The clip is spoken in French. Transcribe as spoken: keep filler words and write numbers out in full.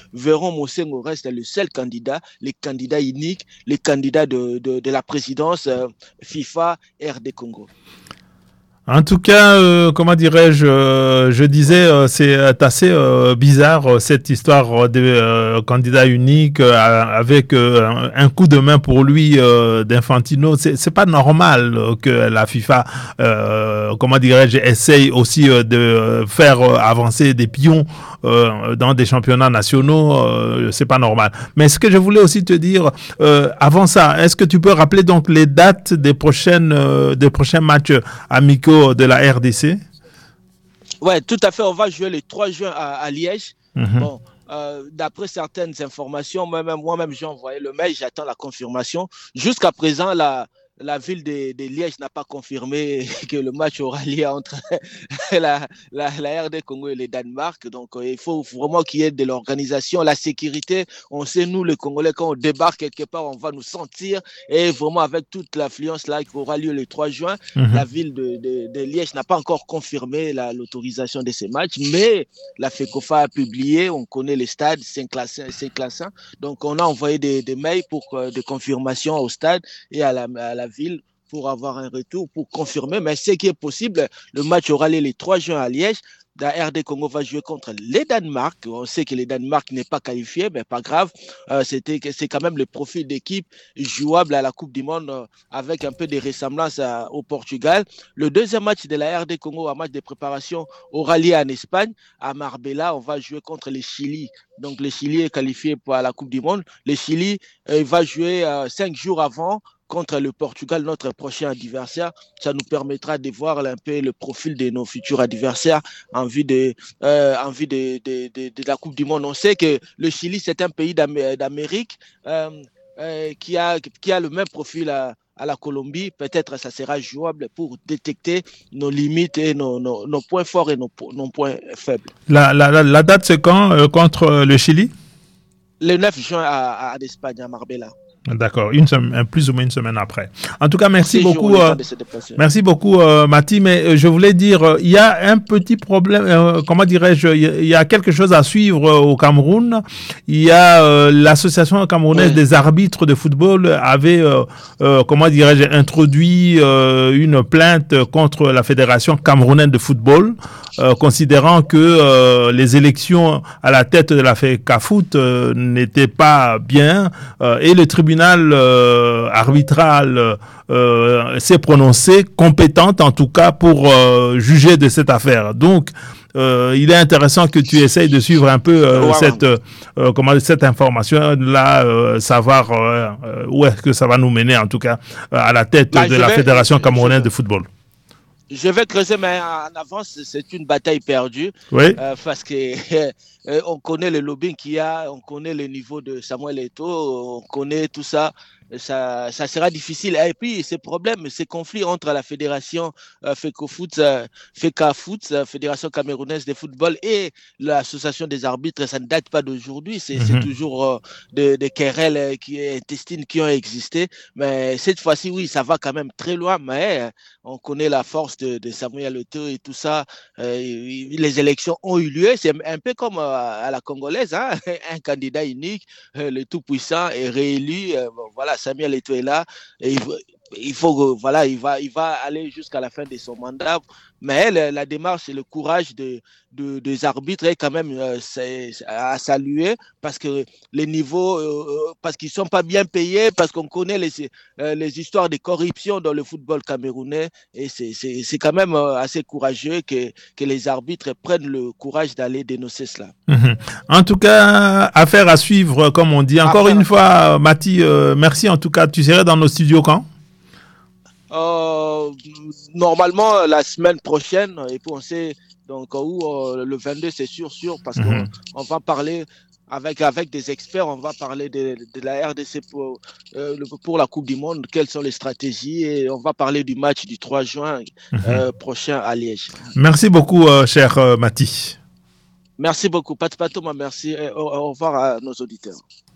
Véron Mosengo reste le seul candidat, le candidat unique, le candidat de, de, de la présidence euh, FIFA R D Congo. En tout cas, euh, comment dirais-je, euh, je disais, euh, c'est assez euh, bizarre euh, cette histoire de euh, candidat unique euh, avec euh, un coup de main pour lui euh, d'Infantino. C'est, c'est pas normal euh, que la FIFA, euh, comment dirais-je, essaye aussi euh, de faire euh, avancer des pions euh, dans des championnats nationaux. Euh, c'est pas normal. Mais ce que je voulais aussi te dire, euh, avant ça, est-ce que tu peux rappeler donc les dates des prochaines, euh, des prochains matchs amicaux de la R D C? Ouais, tout à fait. On va jouer le trois juin à, à Liège. Mm-hmm. Bon, euh, d'après certaines informations, moi-même, moi-même j'ai envoyé le mail, j'attends la confirmation. Jusqu'à présent, la, la ville de, de Liège n'a pas confirmé que le match aura lieu entre la, la, la R D Congo et le Danemark. Donc, euh, il faut vraiment qu'il y ait de l'organisation, la sécurité. On sait, nous, les Congolais, quand on débarque quelque part, on va nous sentir. Et vraiment, avec toute l'affluence là qui aura lieu le trois juin, Mm-hmm. la ville de, de, de Liège n'a pas encore confirmé la, l'autorisation de ces matchs. Mais la FECOFA a publié, on connaît les stades, c'est classant. Donc, on a envoyé des, des mails pour euh, de confirmation au stade et à la, à la ville pour avoir un retour, pour confirmer. Mais ce qui est possible, le match aura lieu le trois juin à Liège. La R D Congo va jouer contre les Danemark. On sait que le Danemark n'est pas qualifié, mais pas grave. Euh, c'était, c'est quand même le profil d'équipe jouable à la Coupe du Monde euh, avec un peu de ressemblance à, au Portugal. Le deuxième match de la R D Congo, un match de préparation, aura lieu en Espagne. À Marbella, on va jouer contre le Chili. Donc le Chili est qualifié pour la Coupe du Monde. Le Chili euh, va jouer euh, cinq jours avant contre le Portugal, notre prochain adversaire. Ça nous permettra de voir un peu le profil de nos futurs adversaires en vue de, euh, en vue de, de, de, de la Coupe du Monde. On sait que le Chili, c'est un pays d'Amérique euh, euh, qui, a, qui a le même profil à, à la Colombie. Peut-être ça sera jouable pour détecter nos limites et nos, nos, nos points forts et nos, nos points faibles. La, la, la date, c'est quand euh, contre le Chili? Le neuf juin à, à, à Espagne, à Marbella. D'accord, une semaine, plus ou moins une semaine après. En tout cas, merci Six beaucoup. jours, Euh, merci beaucoup, euh, Mati. Mais euh, je voulais dire, euh, il y a un petit problème. Euh, comment dirais-je? Il y a quelque chose à suivre euh, au Cameroun. Il y a euh, l'association camerounaise oui. des arbitres de football avait, euh, euh, comment dirais-je, introduit euh, une plainte contre la fédération camerounaise de football, euh, considérant que euh, les élections à la tête de la FECAFOOT euh, n'étaient pas bien euh, et le tribunal Euh, arbitral euh, s'est prononcé, compétente en tout cas pour euh, juger de cette affaire. Donc, euh, il est intéressant que tu essayes de suivre un peu euh, wow. cette, euh, comment, cette information-là, euh, savoir euh, où est-ce que ça va nous mener, en tout cas, à la tête bah, de la vais, Fédération camerounaise de football. Je vais creuser, mais en avance, c'est une bataille perdue. Oui. Euh, parce que euh, on connaît le lobbying qu'il y a, on connaît le niveau de Samuel Eto'o, on connaît tout ça. Ça, ça sera difficile. Et puis, ces problèmes, ces conflits entre la fédération euh, FECOFOOT, euh, FECAFOOT, euh, Fédération camerounaise de football, et l'association des arbitres, ça ne date pas d'aujourd'hui. C'est, mm-hmm. c'est toujours euh, des de querelles qui, intestines qui ont existé. Mais cette fois-ci, oui, ça va quand même très loin. Mais euh, on connaît la force de, de Samuel Eto'o et tout ça. Euh, les élections ont eu lieu. C'est un peu comme euh, à la congolaise, hein? Un candidat unique, euh, le tout-puissant est réélu. Euh, bon, voilà. Samuel Eto'o est là et il, il faut voilà il va il va aller jusqu'à la fin de son mandat, mais la, la démarche et le courage de, de des arbitres est quand même euh, c'est, c'est à saluer, parce que les niveaux euh, parce qu'ils sont pas bien payés, parce qu'on connaît les euh, les histoires de corruption dans le football camerounais, et c'est c'est c'est quand même euh, assez courageux que que les arbitres prennent le courage d'aller dénoncer cela. Mmh. En tout cas, affaire à suivre, comme on dit. Encore affaire une fois, Mati, euh, merci. En tout cas, tu serais dans nos studios quand? Euh, normalement la semaine prochaine, et puis on sait donc où euh, le vingt-deux, c'est sûr sûr parce mmh. qu'on on va parler avec avec des experts, on va parler de, de la R D C pour euh, pour la Coupe du Monde, quelles sont les stratégies, et on va parler du match du trois juin mmh. euh, prochain à Liège. Merci beaucoup, euh, cher euh, Mati. Merci beaucoup, Pat Patouma, merci, et au, au revoir à nos auditeurs.